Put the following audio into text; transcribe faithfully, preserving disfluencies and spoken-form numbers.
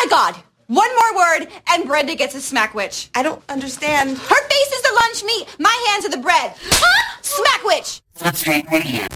my God. One more word, and Brenda gets a smackwitch. I don't understand. Her face is the lunch meat. My hands are the bread. Smackwitch. Footscreen Radio.